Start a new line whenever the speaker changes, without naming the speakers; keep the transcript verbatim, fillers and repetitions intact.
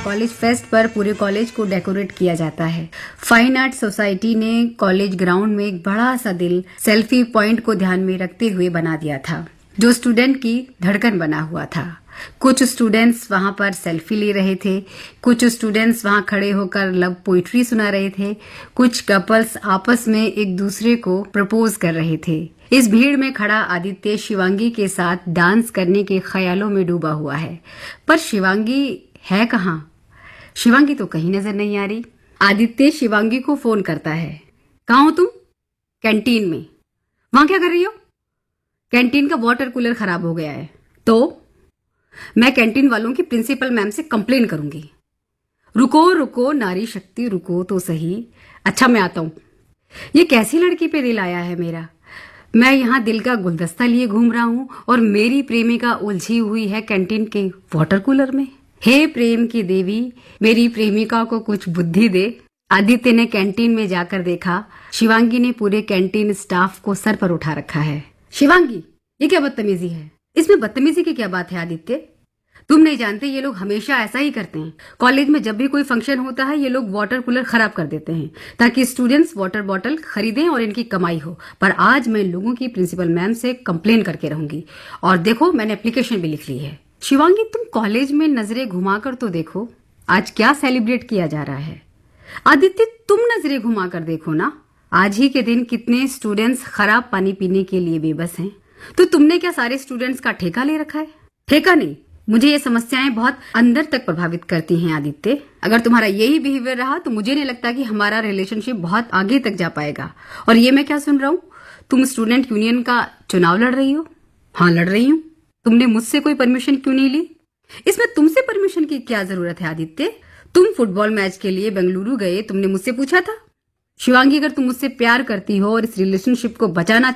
College fest पर पूरे college को डेकोरेट किया जाता है। फाइन आर्ट सोसाइटी ने कॉलेज ग्राउंड में एक बड़ा सा दिल सेल्फी पॉइंट को ध्यान में रखते हुए बना दिया था, जो स्टूडेंट की धड़कन बना हुआ था। कुछ स्टूडेंट्स वहां पर सेल्फी ले रहे थे, कुछ स्टूडेंट्स वहां खड़े होकर लव पोइट्री सुना रहे थे, कुछ कपल्स आपस में एक दूसरे को प्रपोज कर रहे थे। इस भीड़ में खड़ा आदित्य शिवांगी के साथ डांस करने के ख्यालों में डूबा हुआ है, पर शिवांगी है कहाँ? शिवांगी तो कहीं नजर नहीं आ रही। आदित्य शिवांगी को फोन करता है। कहाँ हो तुम? कैंटीन में। वहां क्या कर रही हो? कैंटीन का वाटर कूलर खराब हो गया है। तो मैं कैंटीन वालों की प्रिंसिपल मैम से कंप्लेन करूंगी। रुको रुको नारी शक्ति, रुको तो सही। अच्छा मैं आता हूं। ये कैसी लड़की पे दिल आया है मेरा? मैं यहाँ दिल का गुलदस्ता लिए घूम रहा हूँ और मेरी प्रेमिका उलझी हुई है कैंटीन के वाटर कूलर में। हे प्रेम की देवी, मेरी प्रेमिका को कुछ बुद्धि दे। आदित्य ने कैंटीन में जाकर देखा, शिवांगी ने पूरे कैंटीन स्टाफ को सर पर उठा रखा है। शिवांगी, ये क्या बदतमीजी है? इसमें बदतमीजी की क्या बात है आदित्य? तुम नहीं जानते ये लोग हमेशा ऐसा ही करते हैं। कॉलेज में जब भी कोई फंक्शन होता है ये लोग वाटर कूलर खराब कर देते हैं ताकि स्टूडेंट्स वाटर बॉटल खरीदें और इनकी कमाई हो। पर आज मैं लोगों की प्रिंसिपल मैम से कंप्लेन करके रहूंगी। और देखो मैंने एप्लीकेशन भी लिख ली है। शिवांगी, तुम कॉलेज में नजरें घुमाकर तो देखो, आज क्या सेलिब्रेट किया जा रहा है। आदित्य, तुम नजरें घुमाकर देखो ना, आज ही के दिन कितने स्टूडेंट्स खराब पानी पीने के लिए बेबस हैं। तो तुमने क्या सारे स्टूडेंट्स का ठेका ले रखा है? ठेका नहीं, मुझे ये समस्याएं बहुत अंदर तक प्रभावित करती हैं आदित्य। अगर तुम्हारा यही बिहेवियर रहा तो मुझे नहीं लगता कि हमारा रिलेशनशिप बहुत आगे तक जा पाएगा। और ये मैं क्या सुन रहा हूँ, तुम स्टूडेंट यूनियन का चुनाव लड़ रही हो? हाँ लड़ रही हूँ। तुमने मुझसे कोई परमिशन क्यों नहीं ली? इसमें तुमसे परमिशन की क्या जरूरत है आदित्य? तुम फुटबॉल मैच के लिए बेंगलुरु गए, तुमने मुझसे पूछा था? शिवांगी, अगर तुम मुझसे प्यार करती हो और इस रिलेशनशिप को बचाना